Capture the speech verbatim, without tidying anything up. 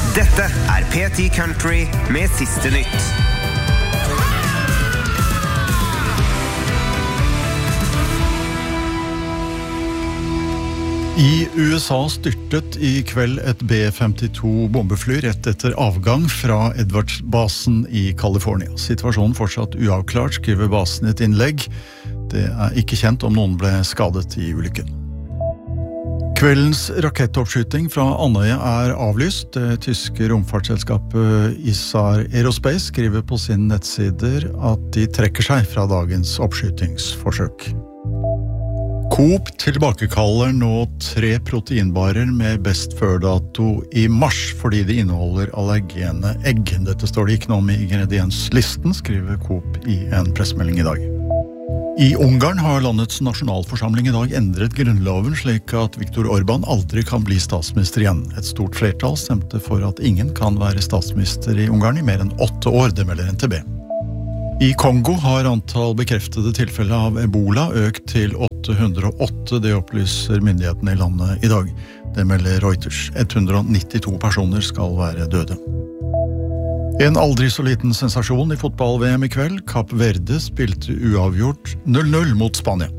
Dette er P ti Country med siste nytt. I U S A styrtet i kveld et B femtito bombefly rett etter avgang fra Edwards-basen i California. Situasjonen fortsatt uavklart, skriver basen i et innlegg. Det er ikke kjent om noen ble skadet i ulykken. Kveldens rakettoppskyting fra Andøya er avlyst. Det tyske romfartsselskapet Isar Aerospace skriver på sin nettsider at de trekker seg fra dagens oppskytingsforsøk. Coop tilbakekaller nå tre proteinbarer med best før-dato i mars fordi de inneholder allergene egg. Dette står det ikke noe om i ingredienslisten, skriver Coop i en pressemelding i dag. I Ungarn har landets nasjonalforsamling i dag endret grunnloven slik at Viktor Orbán aldri kan bli statsminister igjen. Et stort flertall stemte for at ingen kan være statsminister i Ungarn i mer enn åtte år, det melder N T B. I Kongo har antall bekreftede tilfeller av Ebola økt til åtte hundre og åtte, det opplyser myndighetene i landet i dag. Det melder Reuters. ett hundre og nittito personer skal være døde. En aldri så liten sensasjon i fotball-V M i kveld. Kapp Verde spilte uavgjort null null mot Spania.